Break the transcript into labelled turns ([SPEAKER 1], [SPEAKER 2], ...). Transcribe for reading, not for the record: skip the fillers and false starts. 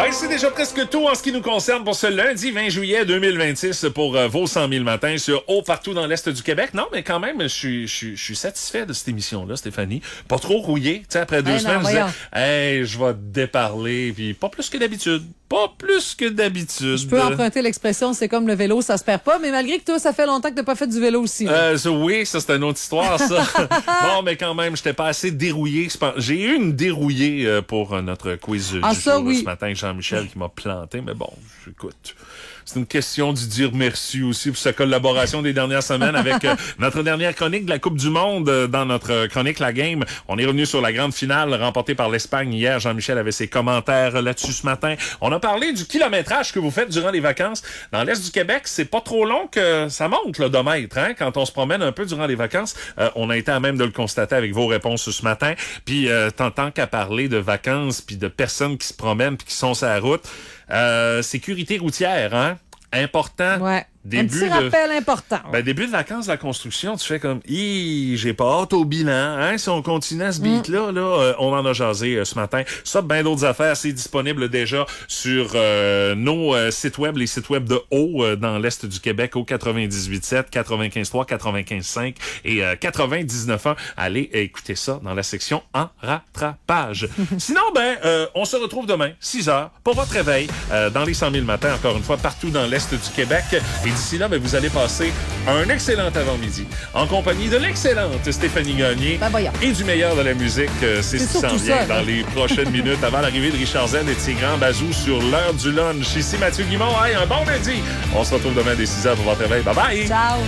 [SPEAKER 1] c'est déjà presque tout en ce qui nous concerne pour ce lundi 20 juillet 2026 pour vos 100 000 matins sur partout dans l'Est du Québec. Non, mais quand même, je suis satisfait de cette émission-là, Stéphanie. Pas trop rouillé. Tu sais, après 2 semaines, je disais, hey, je vais te déparler, puis pas plus que d'habitude. Pas plus que d'habitude.
[SPEAKER 2] Je peux emprunter l'expression, c'est comme le vélo, ça se perd pas, mais malgré que toi, ça fait longtemps que t'as pas fait du vélo aussi.
[SPEAKER 1] Oui, ça, c'est une autre histoire, ça. Bon, mais quand même, j'étais pas assez dérouillé. J'ai eu une dérouillée pour notre quiz du jour ce matin, Jean-Michel qui m'a planté, mais bon, écoute... C'est une question de dire merci aussi pour sa collaboration des dernières semaines avec notre dernière chronique de la Coupe du Monde dans notre chronique La Game. On est revenu sur la grande finale remportée par l'Espagne hier. Jean-Michel avait ses commentaires là-dessus ce matin. On a parlé du kilométrage que vous faites durant les vacances. Dans l'Est du Québec, c'est pas trop long que ça monte l'odomètre. Hein? Quand on se promène un peu durant les vacances, on a été à même de le constater avec vos réponses ce matin. Puis tant qu'à parler de vacances puis de personnes qui se promènent puis qui sont sur la route, sécurité routière, hein? Important.
[SPEAKER 2] Ouais. Un petit rappel important.
[SPEAKER 1] Ben, début de vacances de la construction, tu fais comme, j'ai pas hâte au bilan, hein. Si on continue à ce beat-là, on en a jasé ce matin. Ça, ben d'autres affaires, c'est disponible déjà sur nos sites web, les sites web de haut dans l'Est du Québec, au 98.7, 95.3, 95.5 et 99.1. Allez écouter ça dans la section en rattrapage. Sinon, on se retrouve demain, 6h, pour votre réveil, dans les 100 000 matins, encore une fois, partout dans l'Est du Québec. Et d'ici là, vous allez passer un excellent avant-midi en compagnie de l'excellente Stéphanie Gagné et du meilleur de la musique. C'est ce qui s'en vient dans les prochaines minutes avant l'arrivée de Richard Z et de ses grands bazous sur l'heure du lunch. Ici Mathieu Guimond. Hey, un bon lundi. On se retrouve demain dès 6h pour votre réveil. Bye bye.
[SPEAKER 2] Ciao.